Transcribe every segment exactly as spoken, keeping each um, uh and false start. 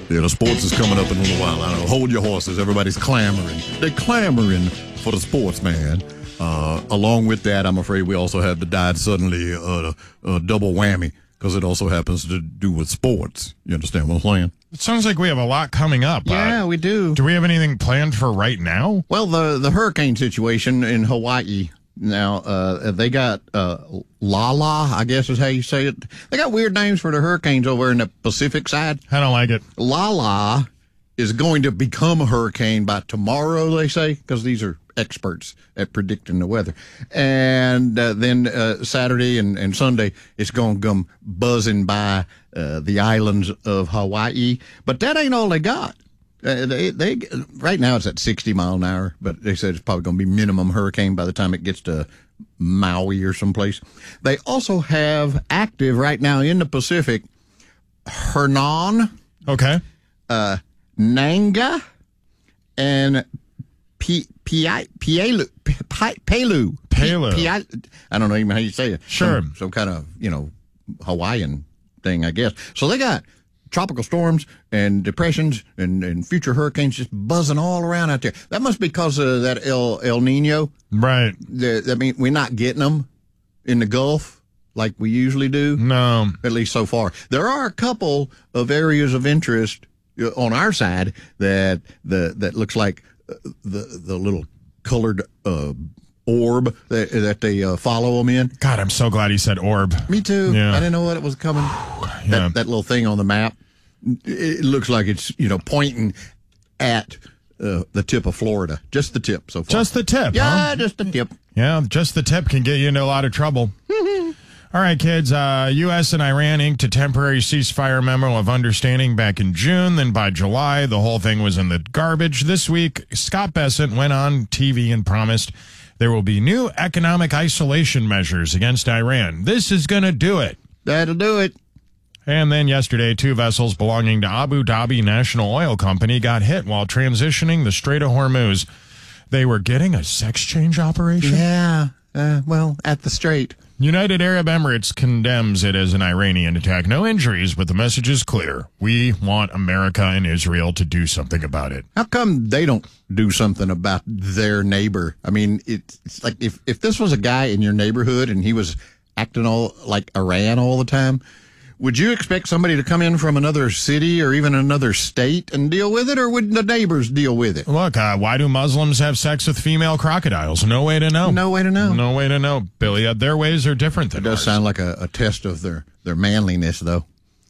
Yeah, the sports is coming up in a little while. I don't know. Hold your horses. Everybody's clamoring. They're clamoring for the sports, man. Uh, along with that, I'm afraid we also have the died suddenly uh, uh, double whammy because it also happens to do with sports. You understand what I'm saying? It sounds like we have a lot coming up. Yeah, uh, we do. Do we have anything planned for right now? Well, the, the hurricane situation in Hawaii. Now, uh, they got uh, Lala, I guess is how you say it. They got weird names for the hurricanes over in the Pacific side. I don't like it. Lala is going to become a hurricane by tomorrow, they say, because these are experts at predicting the weather. And uh, then uh, Saturday and, and Sunday, it's going to come buzzing by uh, the islands of Hawaii. But that ain't all they got. Uh, they, they right now it's at sixty mile an hour, but they said it's probably going to be minimum hurricane by the time it gets to Maui or someplace. They also have active right now in the Pacific Hernan, Okay. uh, Nanga, and P- Pi- Pielu. Pi- Pelu. Pelu. Pi- I don't know even how you say it. Sure. Some, some kind of, you know, Hawaiian thing, I guess. So they got tropical storms and depressions and, and future hurricanes just buzzing all around out there. That must be because of that El, El Nino. Right. The, I mean, we're not getting them in the Gulf like we usually do. No. At least so far. There are a couple of areas of interest on our side that the that looks like the the little colored uh, orb that, that they uh, follow them in. God, I'm so glad he said orb. Me too. Yeah. I didn't know what it was coming. Yeah. That, that little thing on the map. It looks like it's, you know, pointing at uh, the tip of Florida. Just the tip so far. Just the tip, Yeah, huh? just the tip. Yeah, just the tip can get you into a lot of trouble. All right, kids. Uh, U S and Iran inked a temporary ceasefire memo of understanding back in June. Then by July, the whole thing was in the garbage. This week, Scott Bessent went on T V and promised there will be new economic isolation measures against Iran. This is going to do it. That'll do it. And then yesterday, two vessels belonging to Abu Dhabi National Oil Company got hit while transitioning the Strait of Hormuz. They were getting a sex change operation? Yeah. Uh, well, at the Strait. United Arab Emirates condemns it as an Iranian attack. No injuries, but the message is clear. We want America and Israel to do something about it. How come they don't do something about their neighbor? I mean, it's like if, if this was a guy in your neighborhood and he was acting all like Iran all the time, would you expect somebody to come in from another city or even another state and deal with it, or would the neighbors deal with it? Look, uh, why do Muslims have sex with female crocodiles? No way to know. No way to know. No way to know, Billy. Uh, their ways are different than It does ours. sound like a, a test of their, their manliness, though,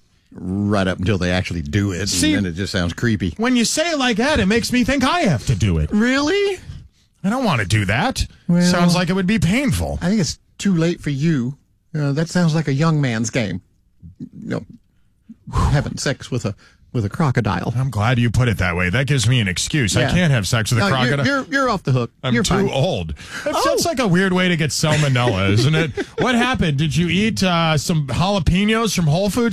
right up until they actually do it. See, and then it just sounds creepy. When you say it like that, it makes me think I have to do it. Really? I don't want to do that. Well- Sounds like it would be painful. I think it's too late for you. Uh, that sounds like a young man's game. You know, having sex with a with a crocodile. I'm glad you put it that way. That gives me an excuse. I Yeah. can't have sex with a No, you're, crocodile. you're you're off the hook. I'm you're too fine. old. That's, that's like a weird way to get salmonella, isn't it? What happened? Did you eat uh, some jalapenos from Whole Foods?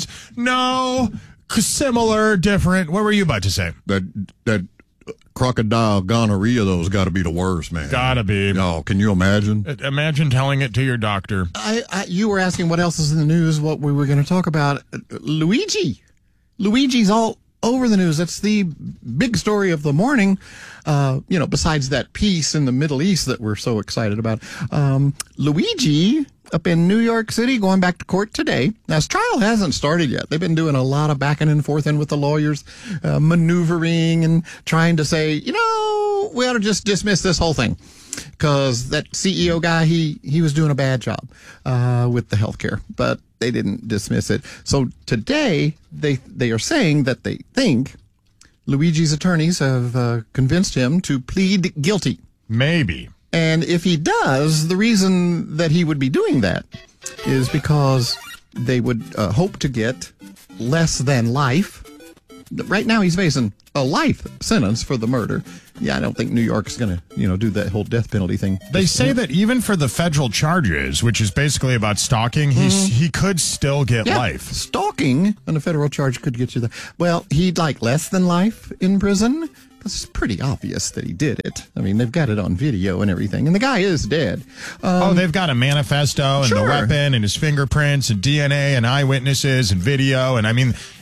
No. Similar, different. What were you about to say? That that crocodile gonorrhea, though, has got to be the worst, man. Gotta be. Oh, can you imagine? Uh, Imagine telling it to your doctor. I, I you were asking what else is in the news, what we were going to talk about. Uh, Luigi. Luigi's all over the news. That's the big story of the morning. Uh, you know, besides that peace in the Middle East that we're so excited about. Um, Luigi up in New York City going back to court today. Now, his trial hasn't started yet. They've been doing a lot of backing and forth in with the lawyers, uh, maneuvering and trying to say, you know, we ought to just dismiss this whole thing. Because that C E O guy, he, he was doing a bad job uh, with the healthcare, but they didn't dismiss it. So today, they they are saying that they think Luigi's attorneys have uh, convinced him to plead guilty. Maybe. And if he does, the reason that he would be doing that is because they would uh, hope to get less than life. Right now, he's facing a life sentence for the murder. Yeah, I don't think New York's going to, you know, do that whole death penalty thing. They say that even for the federal charges, which is basically about stalking, he's, Mm-hmm. he could still get Yeah, life. stalking on a federal charge could get you the. Well, he'd like less than life in prison. It's pretty obvious that he did it. I mean, they've got it on video and everything, and the guy is dead. Um, Oh, they've got a manifesto and Sure. the weapon and his fingerprints and D N A and eyewitnesses and video. And I mean,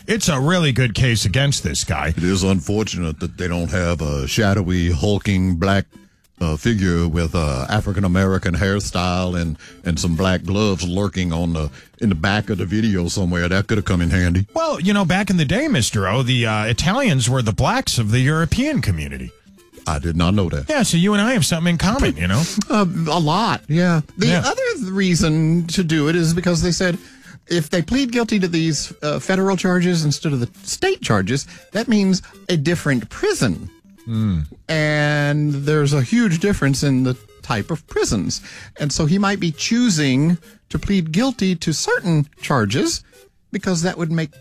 it's a really good case against this guy. It is unfortunate that they don't have a shadowy, hulking black uh, figure with a African-American hairstyle and, and some black gloves lurking on the in the back of the video somewhere. That could have come in handy. Well, you know, back in the day, Mister O, the uh, Italians were the blacks of the European community. I did not know that. Yeah, so you and I have something in common, you know? Uh, a lot, yeah. The Yeah. other reason to do it is because they said if they plead guilty to these uh, federal charges instead of the state charges, that means a different prison. Mm. And there's a huge difference in the type of prisons. And so he might be choosing to plead guilty to certain charges because that would make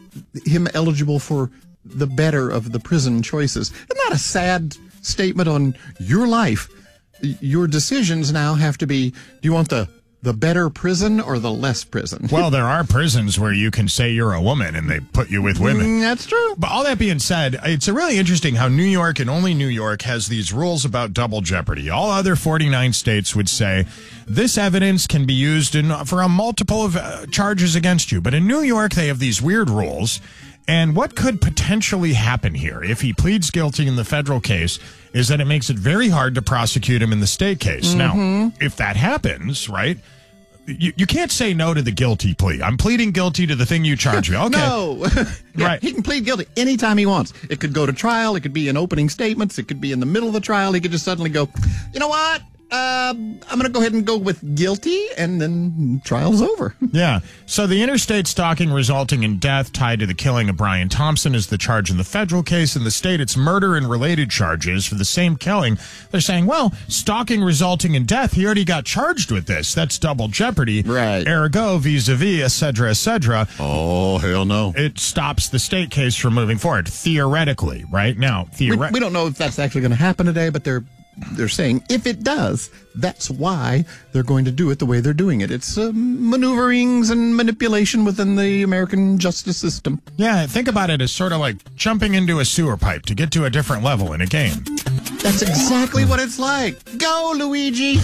him eligible for the better of the prison choices. Isn't that a sad statement on your life? Your decisions now have to be, do you want the the better prison or the less prison? Well, there are prisons where you can say you're a woman and they put you with women. Mm, that's true. But all that being said, it's a really interesting how New York and only New York has these rules about double jeopardy. All other forty-nine states would say this evidence can be used in, for a multiple of uh, charges against you. But in New York, they have these weird rules. And what could potentially happen here if he pleads guilty in the federal case is that it makes it very hard to prosecute him in the state case. Mm-hmm. Now, if that happens, right, you, you can't say no to the guilty plea. I'm pleading guilty to the thing you charge me. Okay. No. Yeah, right. He can plead guilty anytime he wants. It could go to trial. It could be in opening statements. It could be in the middle of the trial. He could just suddenly go, you know what? Uh, I'm going to go ahead and go with guilty, and then trial's over. Yeah. So the interstate stalking resulting in death tied to the killing of Brian Thompson is the charge in the federal case. In the state, it's murder and related charges for the same killing. They're saying, well, stalking resulting in death, he already got charged with this. That's double jeopardy. Right. Ergo, vis-a-vis, et cetera, et cetera. Oh, hell no. It stops the state case from moving forward, theoretically, right? Now, We, theoretically. we don't know if that's actually going to happen today, but they're they're saying if it does, that's why they're going to do it the way they're doing it. It's uh, maneuverings and manipulation within the American justice system. Yeah, think about it as sort of like jumping into a sewer pipe to get to a different level in a game. That's exactly what it's like. Go, Luigi.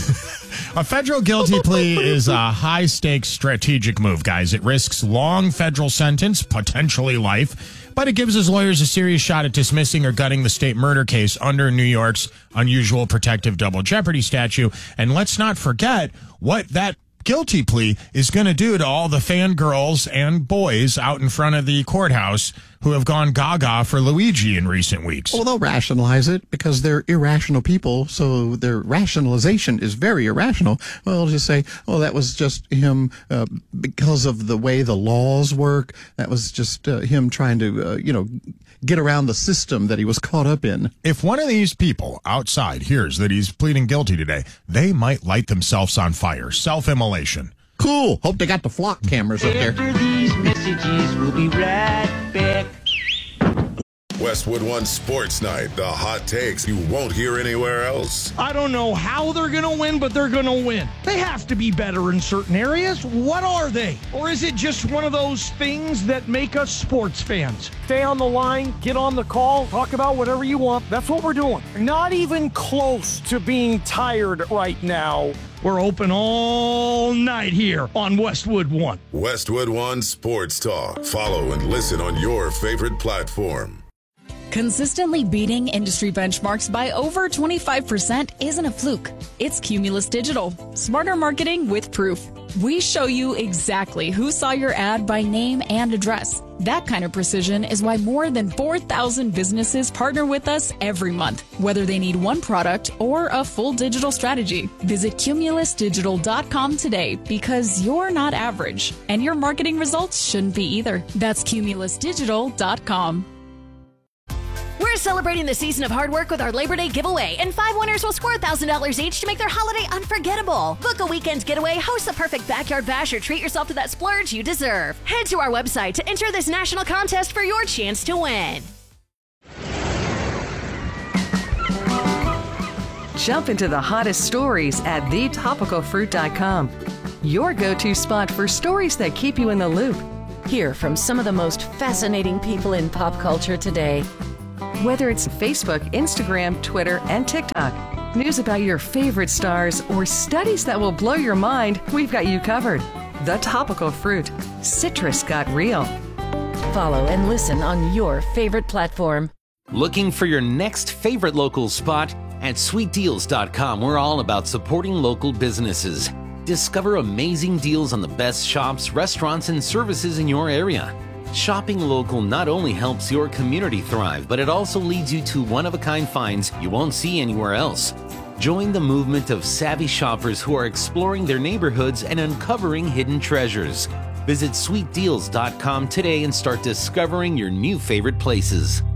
A federal guilty plea is a high-stakes strategic move, guys. It risks long federal sentence, potentially life, but it gives his lawyers a serious shot at dismissing or gutting the state murder case under New York's unusual protective double jeopardy statute. And let's not forget what that guilty plea is going to do to all the fangirls and boys out in front of the courthouse who have gone gaga for Luigi in recent weeks. Well, they'll rationalize it because they're irrational people, so their rationalization is very irrational. Well, they'll just say, oh, that was just him uh, because of the way the laws work. That was just uh, him trying to, uh, you know, get around the system that he was caught up in. If one of these people outside hears that he's pleading guilty today, they might light themselves on fire. Self-immolation. Cool. Hope they got the flock cameras up there. After these messages, we'll be right back. Westwood One Sports Night, the hot takes you won't hear anywhere else. I don't know how they're going to win, but they're going to win. They have to be better in certain areas. What are they? Or is it just one of those things that make us sports fans? Stay on the line, get on the call, talk about whatever you want. That's what we're doing. Not even close to being tired right now. We're open all night here on Westwood One. Westwood One Sports Talk. Follow and listen on your favorite platform. Consistently beating industry benchmarks by over twenty-five percent isn't a fluke. It's Cumulus Digital. Smarter marketing with proof. We show you exactly who saw your ad by name and address. That kind of precision is why more than four thousand businesses partner with us every month, whether they need one product or a full digital strategy. Visit cumulus digital dot com today because you're not average, and your marketing results shouldn't be either. That's cumulus digital dot com. We're celebrating the season of hard work with our Labor Day giveaway, and five winners will score one thousand dollars each to make their holiday unforgettable. Book a weekend getaway, host a perfect backyard bash, or treat yourself to that splurge you deserve. Head to our website to enter this national contest for your chance to win. Jump into the hottest stories at the topical fruit dot com. Your go-to spot for stories that keep you in the loop. Hear from some of the most fascinating people in pop culture today. Whether it's Facebook, Instagram, Twitter, and TikTok, news about your favorite stars, or studies that will blow your mind, we've got you covered. The Topical Fruit. Citrus got real. follow and listen on your favorite platform. Looking for your next favorite local spot? At sweet deals dot com, we're all about supporting local businesses. Discover amazing deals on the best shops, restaurants, and services in your area. Shopping local not only helps your community thrive, but it also leads you to one-of-a-kind finds you won't see anywhere else. Join the movement of savvy shoppers who are exploring their neighborhoods and uncovering hidden treasures. Visit sweet deals dot com today and start discovering your new favorite places.